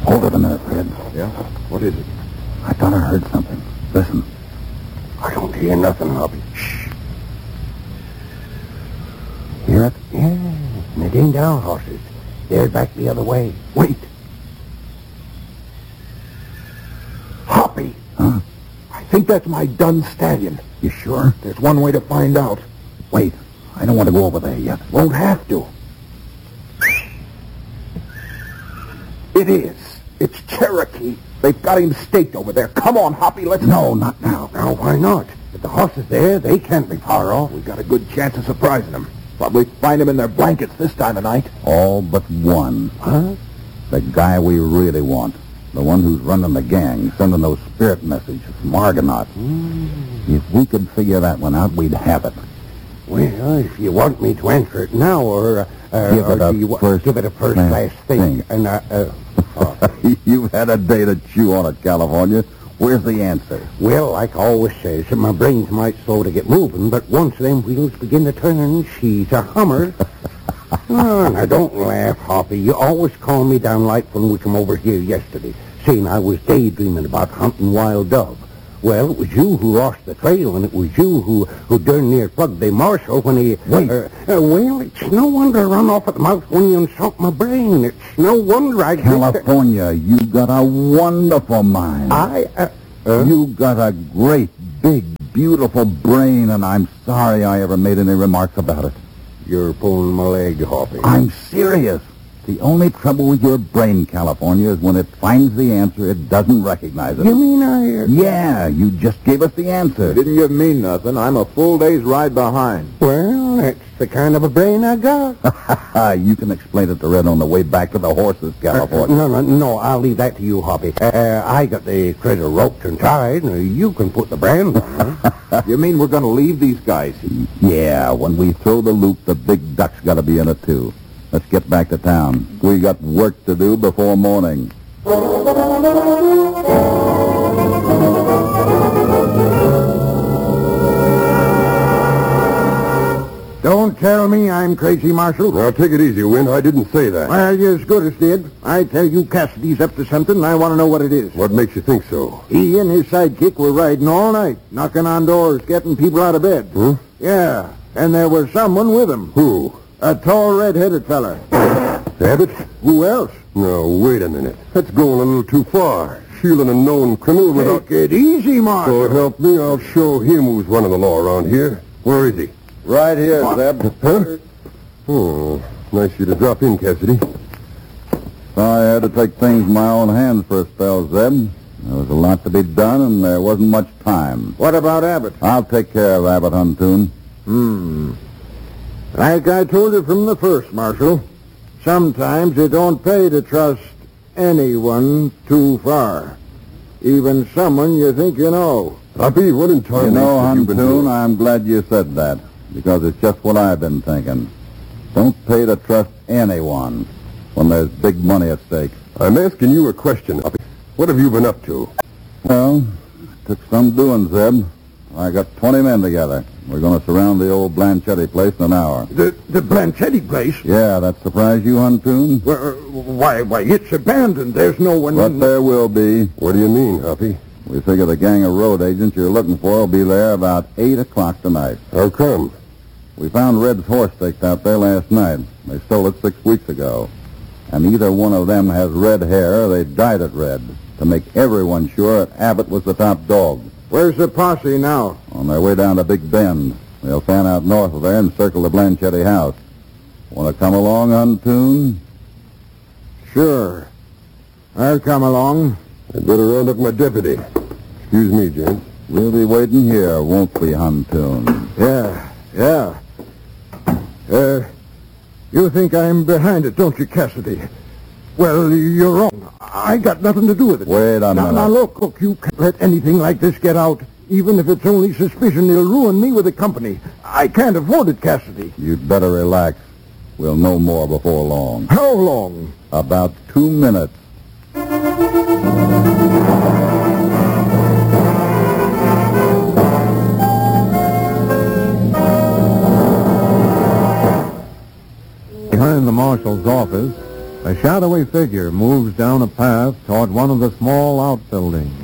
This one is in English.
Hold it a minute, Fred. Yeah? What is it? I thought I heard something. Listen. I don't hear nothing, Hoppy. Shh. Hear it? Yeah. And it ain't our horses. They're back the other way. Wait. Hoppy. Huh? I think that's my dun stallion. You sure? There's one way to find out. Wait. I don't want to go over there yet. Won't have to. It is. It's Cherokee. They've got him staked over there. Come on, Hoppy, let's... No, not now. Now, why not? If the horse is there, they can't be far off. We've got a good chance of surprising them. Probably find them in their blankets this time of night. All but one. Huh? The guy we really want. The one who's running the gang, sending those spirit messages from Argonaut. If we could figure that one out, we'd have it. Well, if you want me to answer it now, or give it a first-class think. And, You've had a day to chew on it, California. Where's the answer? Well, like I always says, my brain's might slow to get moving, but once them wheels begin to turn, she's a hummer. Oh, now, don't laugh, Hoppy. You always call me down like when we come over here yesterday, saying I was daydreaming about hunting wild dove. Well, it was you who lost the trail, and it was you who darn near plugged the marshal when he... Wait. Well, it's no wonder I run off at the mouth when you insult my brain. It's no wonder I... California, you got a wonderful mind. You got a great, big, beautiful brain, and I'm sorry I ever made any remarks about it. You're pulling my leg, Hoppy. I'm serious. The only trouble with your brain, California, is when it finds the answer, it doesn't recognize it. You mean Yeah, you just gave us the answer. Didn't give me nothing. I'm a full day's ride behind. Well, that's the kind of a brain I got. You can explain it to Red on the way back to the horses, California. No, I'll leave that to you, Hoppy. I got the critter roped and tied. You can put the brand on her. You mean we're going to leave these guys? Yeah, when we throw the loop, the big duck's got to be in it, too. Let's get back to town. We got work to do before morning. Don't tell me I'm crazy, Marshal. Now, take it easy, Win. I didn't say that. Well, you're as good as did. I tell you Cassidy's up to something, and I want to know what it is. What makes you think so? He and his sidekick were riding all night, knocking on doors, getting people out of bed. Huh? Yeah, and there was someone with him. Who? A tall, red-headed fella. Abbott? Who else? No, wait a minute. That's going a little too far. Shielding a known criminal without... Take it easy, Marshal. Lord help me, I'll show him who's running the law around here. Where is he? Right here, Zeb. Huh? Oh, nice of you to drop in, Cassidy. I had to take things in my own hands for a spell, Zeb. There was a lot to be done, and there wasn't much time. What about Abbott? I'll take care of Abbott, Huntoon. Like I told you from the first, Marshal, sometimes it don't pay to trust anyone too far. Even someone you think you know. Hoppy, what in time... You know, have you been Huntoon, doing? I'm glad you said that, because it's just what I've been thinking. Don't pay to trust anyone when there's big money at stake. I'm asking you a question, Hoppy. What have you been up to? Well, it took some doing, Zeb. I got 20 men together. We're going to surround the old Blanchetti place in an hour. The Blanchetti place? Yeah, that surprise you, Huntoon? Why, it's abandoned. There's no one... But there will be. What do you mean, Hoppy? We figure the gang of road agents you're looking for will be there about 8 o'clock tonight. How come? We found Red's horse staked out there last night. They stole it 6 weeks ago. And either one of them has red hair or they dyed it red to make everyone sure that Abbott was the top dog. Where's the posse now? On their way down to Big Bend. They'll fan out north of there and circle the Blanchetti house. Want to come along, Huntoon? Sure. I'll come along. I'd better round up my deputy. Excuse me, gents. We'll be waiting here, won't we, Huntoon? Yeah. You think I'm behind it, don't you, Cassidy? Well, you're wrong. I got nothing to do with it. Wait a minute. Now, look, you can't let anything like this get out. Even if it's only suspicion, it'll ruin me with the company. I can't afford it, Cassidy. You'd better relax. We'll know more before long. How long? About 2 minutes. Behind the marshal's office, A shadowy figure moves down a path toward one of the small outbuildings.